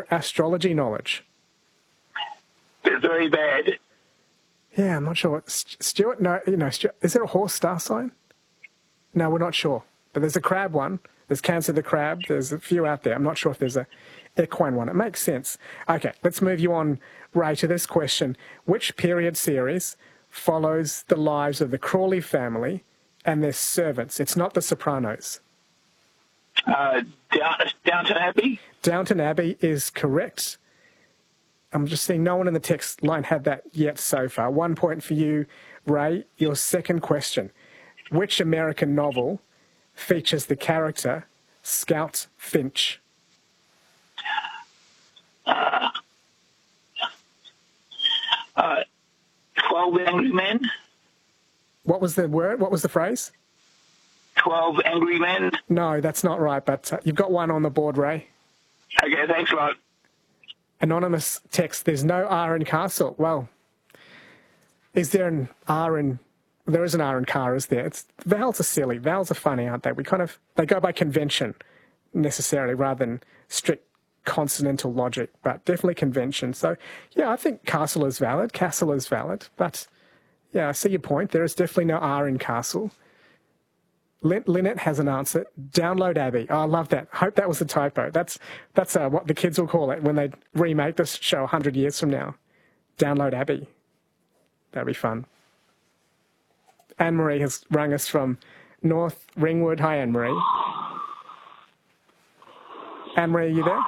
your astrology knowledge? Very bad. Yeah, I'm not sure. Stuart, no, Stuart, is there a horse star sign? No, we're not sure. But there's a crab one. There's Cancer the crab. There's a few out there. I'm not sure if there's a equine one. It makes sense. Okay, let's move you on, Ray, to this question. Which period series follows the lives of the Crawley family and their servants? It's not The Sopranos. Downton Abbey? Downton Abbey is correct. I'm just seeing no one in the text line had that yet so far. 1 point for you, Ray. Your second question. Which American novel features the character Scout Finch? 12 Angry Men? What was the word? What was the phrase? 12 Angry Men? No, that's not right, but you've got one on the board, Ray. Okay, thanks a lot. Anonymous text, there's no R in Castle. Well, is there an R in... There is an R in car, is there? Vowels are silly. Vowels are funny, aren't they? They go by convention necessarily rather than strict consonantal logic, but definitely convention. So, yeah, I think castle is valid. Castle is valid. But, yeah, I see your point. There is definitely no R in castle. Lynette has an answer. Download Abbey. Oh, I love that. Hope that was a typo. That's what the kids will call it when they remake this show 100 years from now. Download Abbey. That'd be fun. Anne-Marie has rung us from North Ringwood. Hi, Anne-Marie. Anne-Marie, are you there?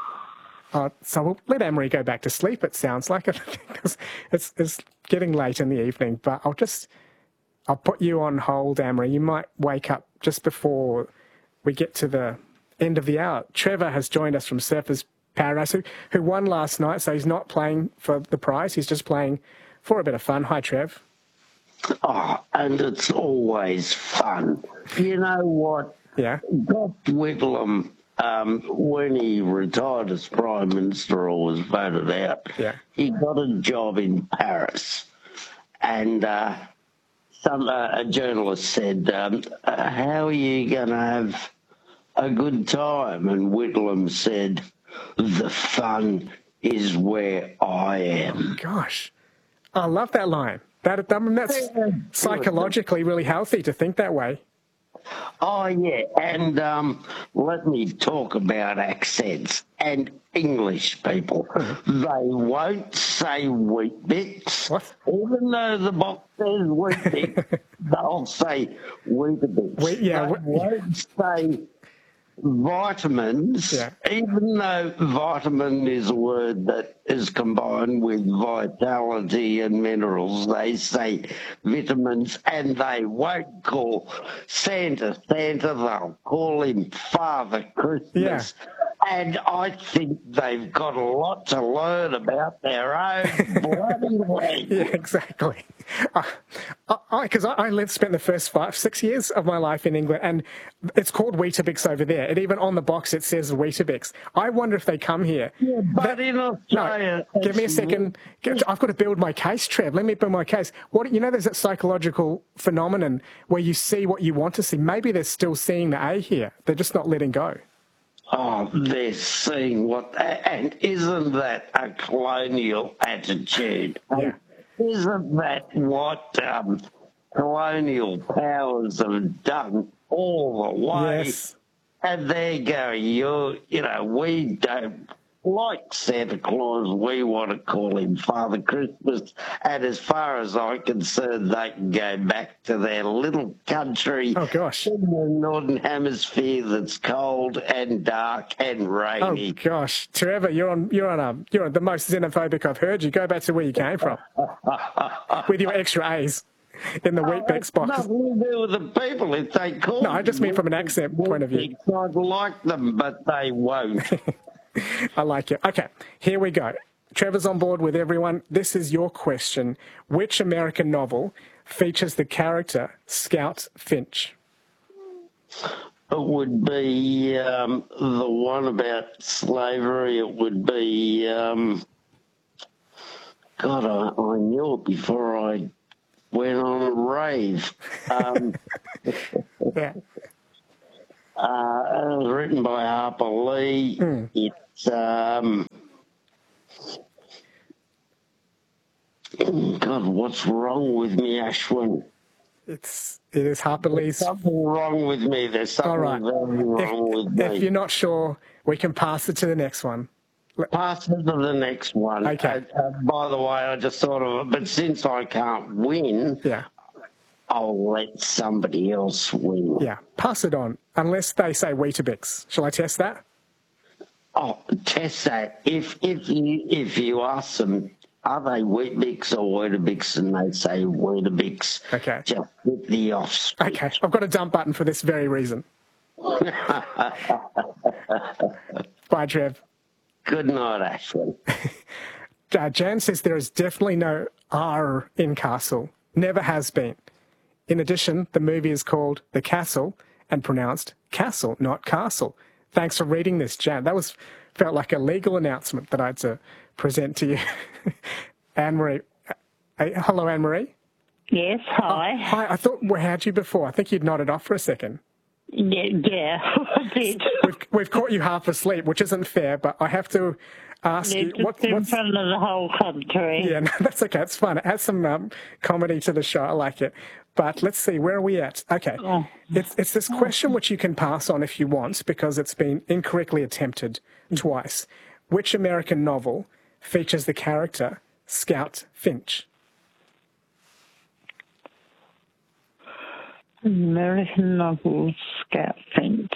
So we'll let Anne-Marie go back to sleep, it sounds like. It's getting late in the evening, but I'll put you on hold, Anne-Marie. You might wake up just before we get to the end of the hour. Trevor has joined us from Surfers Paradise, who won last night, so he's not playing for the prize. He's just playing for a bit of fun. Hi, Trev. Oh, and it's always fun. You know what? Yeah. Gough Whitlam, when he retired as Prime Minister or was voted out, he got a job in Paris. And a journalist said, how are you going to have a good time? And Whitlam said, the fun is where I am. Gosh, I love that line. That's psychologically really healthy to think that way. Oh, yeah, and let me talk about accents and English people. They won't say Weet-Bix. What? Even though the box says Weet-Bix, they'll say Weetabix. They won't say vitamins, even though vitamin is a word that is combined with vitality and minerals. They say vitamins, and they won't call Santa, they'll call him Father Christmas. And I think they've got a lot to learn about their own bloody language. Yeah, exactly. Because I spent the first 5-6 years of my life in England, and it's called Weetabix over there. And even on the box it says Weetabix. I wonder if they come here. Yeah, but in Australia... No, give me a second. I've got to build my case, Trev. Let me build my case. There's that psychological phenomenon where you see what you want to see. Maybe they're still seeing the A here. They're just not letting go. Oh, they're seeing and isn't that a colonial attitude? Yeah. Isn't that what colonial powers have done all the way? Yes. And they're going, we don't like Santa Claus. We want to call him Father Christmas. And as far as I'm concerned, they can go back to their little country in the Northern Hemisphere that's cold and dark and rainy. Oh gosh, Trevor, you're the most xenophobic I've heard you. Go back to where you came from with your extra A's in the Weet-Bix box. Nothing to do with the people if they call. No, I just mean from an accent point of view. I'd like them, but they won't. I like it. Okay, here we go. Trevor's on board with everyone. This is your question. Which American novel features the character Scout Finch? It would be the one about slavery. It would be... God, I knew it before I went on a rave. Yeah. It was written by Harper Lee. It's God, what's wrong with me, Ashwin? It is Harper Lee's. There's something wrong with me. There's something very wrong with me. If you're not sure, we can pass it to the next one. Pass it to the next one. Okay. By the way, I just thought of it, but since I can't win, I'll let somebody else win. Yeah, pass it on, unless they say Weetabix. Shall I test that? Oh, test that. If you ask them, are they Weet-Bix or Weetabix, and they say Weetabix, okay, just hit the off switch. Okay, I've got a dump button for this very reason. Bye, Trev. Good night, Ashley. Jan says there is definitely no R in Castle. Never has been. In addition, the movie is called The Castle and pronounced Castle, not Castle. Thanks for reading this, Jan. That felt like a legal announcement that I had to present to you. Anne-Marie. Hello, Anne-Marie. Yes, hi. Hi, I thought we had you before. I think you'd nodded off for a second. Yeah, I did. We've caught you half asleep, which isn't fair, but I have to ask you... What's in front of the whole country. Yeah, no, that's okay. It's fun. It adds some comedy to the show. I like it. But let's see, where are we at? Okay. Oh. It's this question which you can pass on if you want, because it's been incorrectly attempted twice. Which American novel features the character Scout Finch? American novel Scout Finch.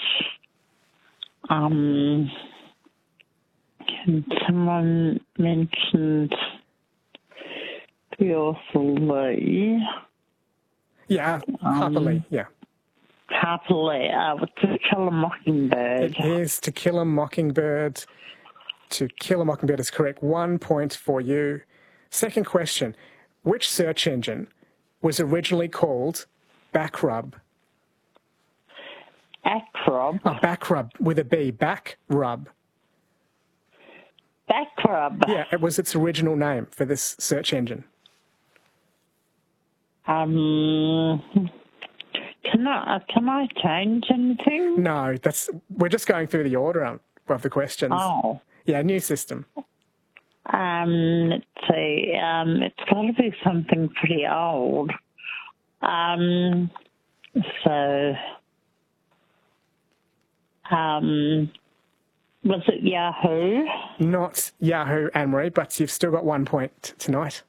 Someone mentioned the author Lee. Yeah, Harper Lee, yeah. Harper Lee, To Kill a Mockingbird. It is To Kill a Mockingbird. To Kill a Mockingbird is correct. 1 point for you. Second question. Which search engine was originally called Backrub? Backrub? Oh, Backrub with a B. Backrub. Backrub? Yeah, it was its original name for this search engine. Can I change anything? No, we're just going through the order of the questions. Oh. Yeah, new system. Let's see. It's got to be something pretty old. Was it Yahoo? Not Yahoo, Anne-Marie, but you've still got 1 point tonight.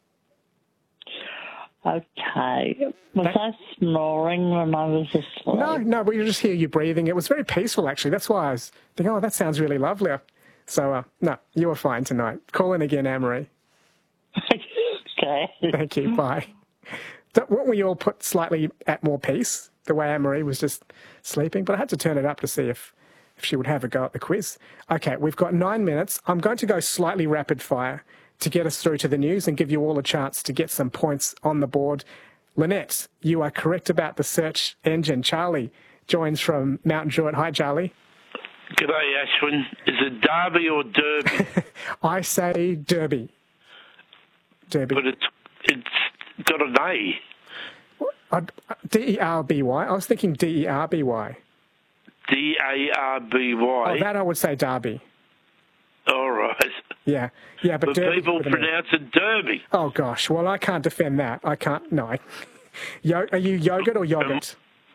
Okay. Was I snoring when I was asleep? No, we just hear you breathing. It was very peaceful, actually. That's why I was thinking, that sounds really lovely. So, no, you were fine tonight. Call in again, Anne-Marie. Okay. Thank you. Bye. Weren't we all put slightly at more peace, the way Anne-Marie was just sleeping? But I had to turn it up to see if she would have a go at the quiz. Okay, we've got 9 minutes. I'm going to go slightly rapid fire to get us through to the news and give you all a chance to get some points on the board. Lynette, you are correct about the search engine. Charlie joins from Mount Druitt. Hi, Charlie. G'day, Ashwin. Is it Derby or Derby? I say Derby. Derby. But it's got an A. D-E-R-B-Y. I was thinking D-E-R-B-Y. D-A-R-B-Y. Oh, that I would say Derby. All right. Yeah, but Derby, people pronounce it Derby. Oh, gosh. Well, I can't defend that. I can't. No. Are you yogurt or yogurt?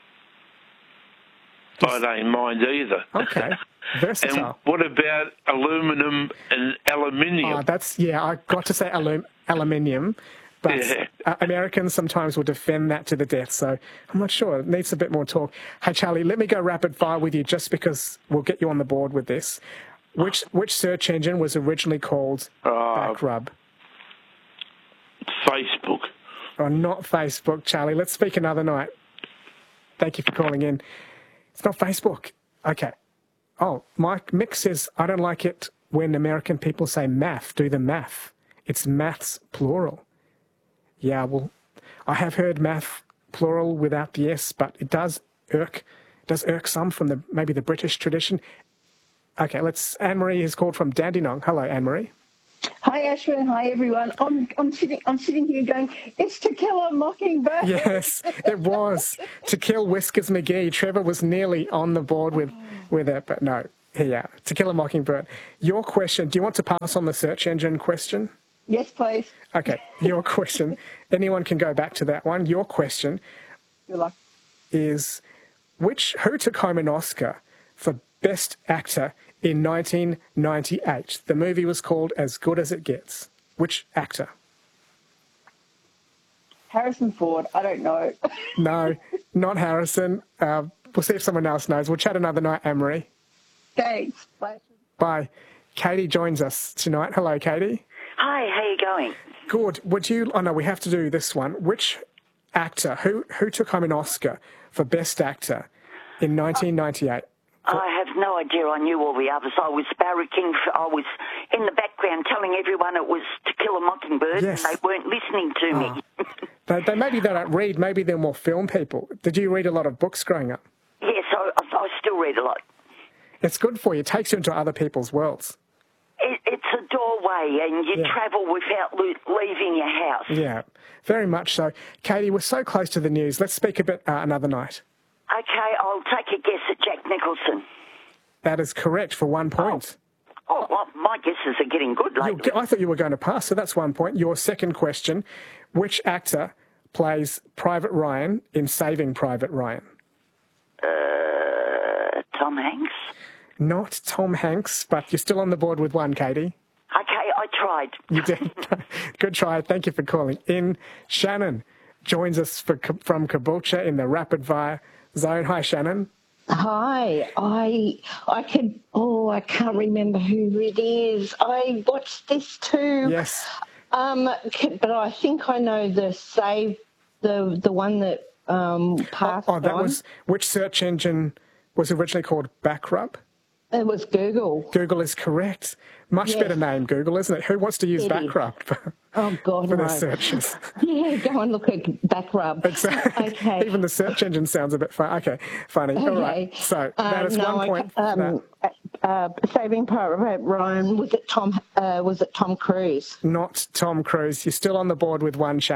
I don't mind either. Okay. Versatile. And what about aluminum and aluminium? Oh, I got to say aluminium, but Americans sometimes will defend that to the death, so I'm not sure. It needs a bit more talk. Hey, Charlie, let me go rapid fire with you just because we'll get you on the board with this. Which search engine was originally called Backrub? Facebook. Oh, not Facebook, Charlie. Let's speak another night. Thank you for calling in. It's not Facebook. Okay. Oh, Mick says, I don't like it when American people say math, do the math. It's maths plural. Yeah, well, I have heard math plural without the S, but it does irk some from maybe the British tradition. Okay, Anne-Marie is called from Dandenong. Hello, Anne-Marie. Hi, Ashwin. Hi, everyone. I'm sitting here going, it's To Kill a Mockingbird. Yes, it was To Kill Whiskers McGee. Trevor was nearly on the board with it, but no. Yeah, To Kill a Mockingbird. Your question, do you want to pass on the search engine question? Yes, please. Okay, your question. Anyone can go back to that one. Your question Good luck. is, who took home an Oscar for Best Actor in 1998? The movie was called As Good as It Gets. Which actor? Harrison Ford. I don't know. No, not Harrison. We'll see if someone else knows. We'll chat another night, Anne-Marie. Thanks. Bye. Bye. Katie joins us tonight. Hello, Katie. Hi, how you going? Good. Oh no, we have to do this one. Which actor, who took home an Oscar for Best Actor in 1998? I have no idea. I knew all the others. I was barracking. I was in the background telling everyone it was To Kill a Mockingbird, Yes. and they weren't listening to me. Maybe they don't read. Maybe they're more film people. Did you read a lot of books growing up? Yes, I still read a lot. It's good for you. It takes you into other people's worlds. It's a doorway, and you travel without leaving your house. Yeah, very much so. Katie, we're so close to the news. Let's speak a bit another night. Okay, I'll take a guess at Jack Nicholson. That is correct for 1 point. Oh, well, my guesses are getting good lately. I thought you were going to pass, so that's 1 point. Your second question, which actor plays Private Ryan in Saving Private Ryan? Tom Hanks? Not Tom Hanks, but you're still on the board with one, Katie. Okay, I tried. You did. Good try. Thank you for calling in. Shannon joins us from Caboolture in the rapid fire zone. Hi, Shannon. Hi. I can't remember who it is. I watched this too. Yes. But I think I know the one that passed on. That was, which search engine was originally called Backrub? It was Google. Google is correct. Much better name, Google, isn't it? Who wants to use Backrub for their searches? Yeah, go and look at Backrub. Exactly. Okay. Even the search engine sounds a bit funny. Okay, funny. Okay. All right. So that is 1 point for that. Saving Private Ryan, was it Tom Cruise? Not Tom Cruise. You're still on the board with one, Shannon.